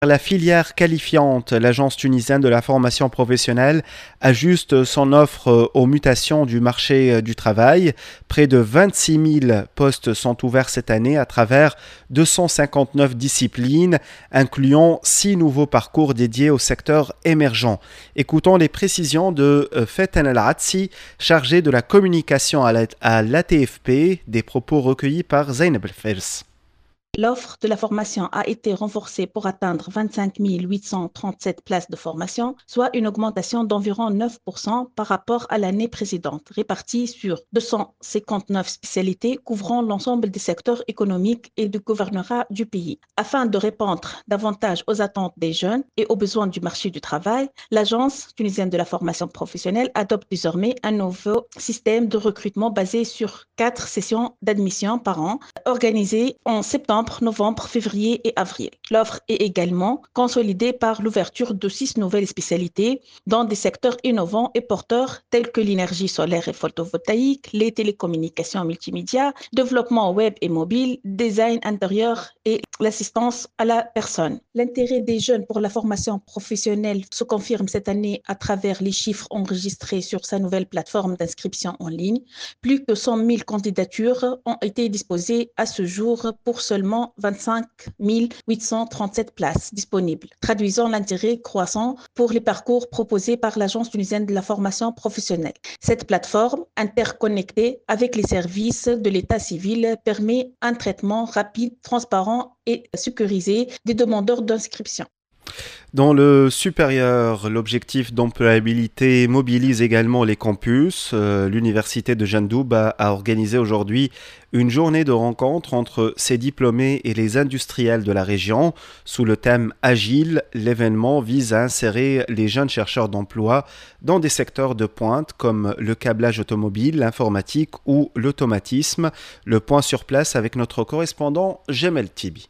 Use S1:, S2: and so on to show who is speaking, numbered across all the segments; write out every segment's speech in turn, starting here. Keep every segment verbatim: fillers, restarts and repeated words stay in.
S1: La filière qualifiante, l'Agence tunisienne de la formation professionnelle, ajuste son offre aux mutations du marché du travail. Près de vingt-six mille postes sont ouverts cette année à travers deux cent cinquante-neuf disciplines, incluant six nouveaux parcours dédiés au secteur émergent. Écoutons les précisions de Fetan El-Atsi, chargé de la communication à l'A T F P, des propos recueillis par Zainab El-Fers.
S2: L'offre de la formation a été renforcée pour atteindre vingt-cinq mille huit cent trente-sept places de formation, soit une augmentation d'environ neuf pour cent par rapport à l'année précédente, répartie sur deux cent cinquante-neuf spécialités couvrant l'ensemble des secteurs économiques et du gouvernorat du pays. Afin de répondre davantage aux attentes des jeunes et aux besoins du marché du travail, l'Agence tunisienne de la formation professionnelle adopte désormais un nouveau système de recrutement basé sur quatre sessions d'admission par an, organisées en septembre, novembre, février et avril. L'offre est également consolidée par l'ouverture de six nouvelles spécialités dans des secteurs innovants et porteurs tels que l'énergie solaire et photovoltaïque, les télécommunications multimédia, développement web et mobile, design intérieur et l'assistance à la personne. L'intérêt des jeunes pour la formation professionnelle se confirme cette année à travers les chiffres enregistrés sur sa nouvelle plateforme d'inscription en ligne. Plus que cent mille candidatures ont été disposées à ce jour pour seulement vingt-cinq mille huit cent trente-sept places disponibles, traduisant l'intérêt croissant pour les parcours proposés par l'Agence tunisienne de la formation professionnelle. Cette plateforme, interconnectée avec les services de l'État civil, permet un traitement rapide, transparent et sécurisé des demandeurs d'inscription.
S1: Dans le supérieur, l'objectif d'employabilité mobilise également les campus. Euh, L'université de Jandoub a, a organisé aujourd'hui une journée de rencontre entre ses diplômés et les industriels de la région. Sous le thème Agile, l'événement vise à insérer les jeunes chercheurs d'emploi dans des secteurs de pointe comme le câblage automobile, l'informatique ou l'automatisme. Le point sur place avec notre correspondant Jemel Tibi.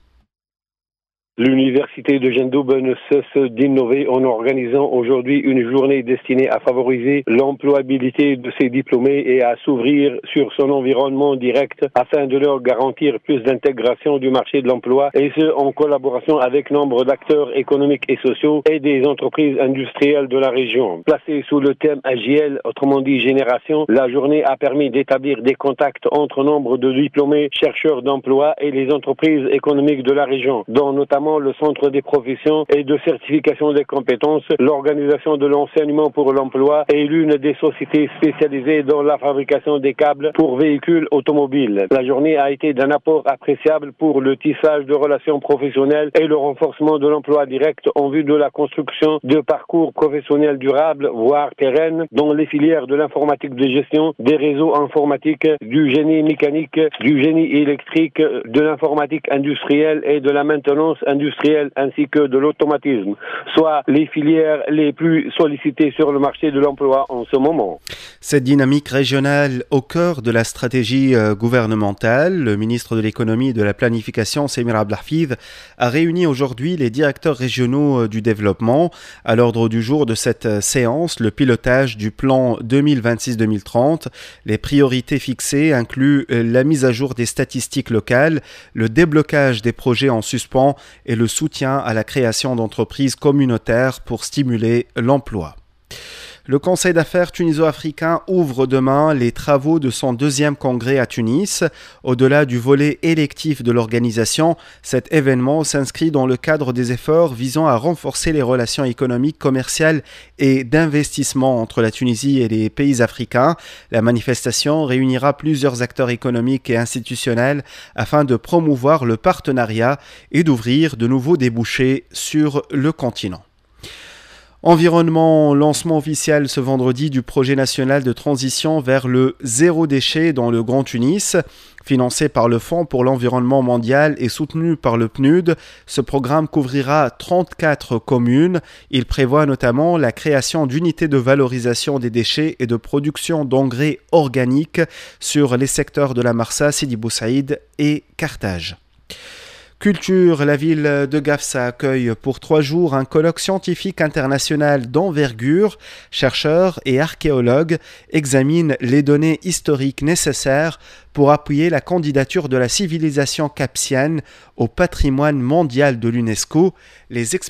S3: L'université de Jandoub ne cesse d'innover en organisant aujourd'hui une journée destinée à favoriser l'employabilité de ses diplômés et à s'ouvrir sur son environnement direct afin de leur garantir plus d'intégration du marché de l'emploi, et ce en collaboration avec nombre d'acteurs économiques et sociaux et des entreprises industrielles de la région. Placée sous le thème Agile, autrement dit génération, la journée a permis d'établir des contacts entre nombre de diplômés, chercheurs d'emploi et les entreprises économiques de la région, dont notamment le Centre des professions et de certification des compétences, l'Organisation de l'enseignement pour l'emploi et l'une des sociétés spécialisées dans la fabrication des câbles pour véhicules automobiles. La journée a été d'un apport appréciable pour le tissage de relations professionnelles et le renforcement de l'emploi direct en vue de la construction de parcours professionnels durables, voire pérennes, dans les filières de l'informatique de gestion, des réseaux informatiques, du génie mécanique, du génie électrique, de l'informatique industrielle et de la maintenance industrielle ainsi que de l'automatisme, soit les filières les plus sollicitées sur le marché de l'emploi en ce moment.
S1: Cette dynamique régionale au cœur de la stratégie gouvernementale, le ministre de l'économie et de la planification, Semir Abdelhafid, a réuni aujourd'hui les directeurs régionaux du développement. À l'ordre du jour de cette séance, le pilotage du plan deux mille vingt-six deux mille trente. Les priorités fixées incluent la mise à jour des statistiques locales, le déblocage des projets en suspens et le soutien à la création d'entreprises communautaires pour stimuler l'emploi. Le Conseil d'affaires tuniso-africain ouvre demain les travaux de son deuxième congrès à Tunis. Au-delà du volet électif de l'organisation, cet événement s'inscrit dans le cadre des efforts visant à renforcer les relations économiques, commerciales et d'investissement entre la Tunisie et les pays africains. La manifestation réunira plusieurs acteurs économiques et institutionnels afin de promouvoir le partenariat et d'ouvrir de nouveaux débouchés sur le continent. Environnement, lancement officiel ce vendredi du projet national de transition vers le zéro déchet dans le Grand Tunis. Financé par le Fonds pour l'environnement mondial et soutenu par le P N U D, ce programme couvrira trente-quatre communes. Il prévoit notamment la création d'unités de valorisation des déchets et de production d'engrais organiques sur les secteurs de la Marsa, Sidi Bou Saïd et Carthage. Culture, la ville de Gafsa accueille pour trois jours un colloque scientifique international d'envergure. Chercheurs et archéologues examinent les données historiques nécessaires pour appuyer la candidature de la civilisation capsienne au patrimoine mondial de l'UNESCO. Les